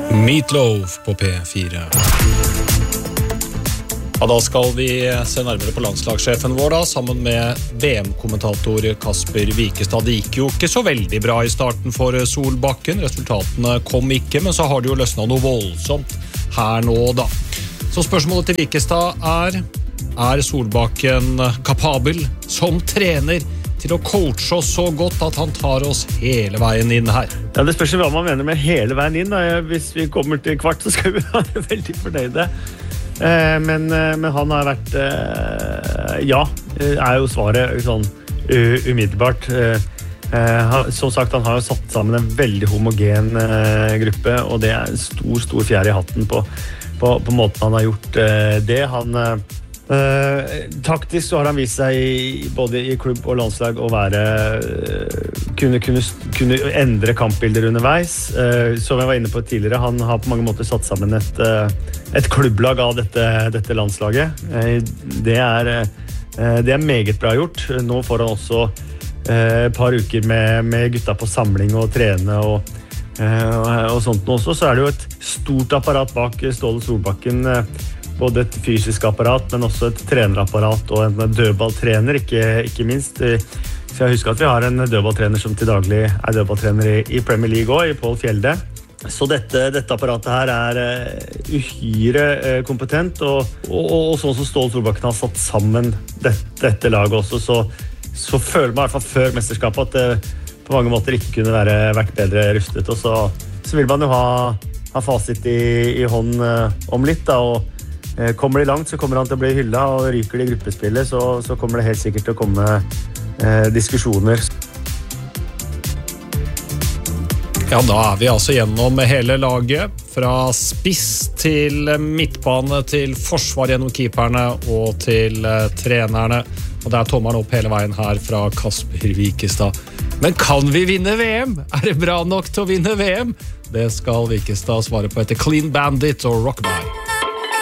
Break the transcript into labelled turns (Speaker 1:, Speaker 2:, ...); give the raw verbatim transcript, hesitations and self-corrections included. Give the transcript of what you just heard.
Speaker 1: Meatloaf på P fire. Ja, da skal vi se nærmere på landslagssjefen vår da, sammen med V M-kommentator Kasper Wikestad. Det gikk jo ikke så veldig bra i starten for Solbakken. Resultatene kom ikke, men så har det jo løsnet noe voldsomt her nå da. Så spørsmålet til Wikestad er, er Solbakken kapabel som trener til å coache oss så godt at han tar oss hele veien inn her?
Speaker 2: Ja, det spørs hva man mener med hele veien inn. Da. Hvis vi kommer til kvart, så skal vi være veldig fornøyde. Eh, men, men han har vært, eh, ja, er jo svaret sånn uh, umiddelbart. Eh, eh, som sagt, han har jo satt sammen en veldig homogen eh, gruppe, og det er en stor, stor fjær i hatten på, på, på måten han har gjort eh, det. Han... Eh, Uh, taktisk så har han vist seg i, både i klubb og landslag å være uh, kunne, kunne, kunne endre kampbilder underveis. Uh, som jeg var inne på tidligere, han har på mange måter satt sammen et, uh, et klubblag av dette, dette landslaget. Uh, det, er, uh, det er meget bra gjort. Nå får han også uh, et par uker med, med gutta på samling og trene og, uh, og sånt. Også så er det jo et stort apparat bak Ståle Solbakken, uh, både et fysisk apparat, men også et trenerapparat og en dødballtrener, ikke, ikke minst. Så jeg husker at vi har en dødballtrener som til daglig er dødballtrener i, i Premier League også, i Paul Fjelde. Så dette, dette apparatet her er uh, uhyre uh, kompetent, og, og, og, og sånn som Ståle Solbakken har satt sammen det, dette laget også, så, så føler man i hvert fall før mesterskapet at det på mange måter ikke kunne være, vært bedre rustet. Og så, så vil man jo ha, ha fasit i, i hånd uh, om litt, da, og kommer de langt, så kommer han til å bli hyllet, og ryker de i gruppespillet, så, så kommer det helt sikkert til å komme eh, diskusjoner.
Speaker 1: Ja, da er vi altså gjennom hele laget, fra spiss til midtbane, til forsvar gjennom keeperne og til eh, trenerne. Og det er tommeren opp hele veien her fra Kasper Wikestad. Men kan vi vinne V M? Er det bra nok til å vinne V M? Det skal Wikestad svare på etter Clean Bandit og Rockabye.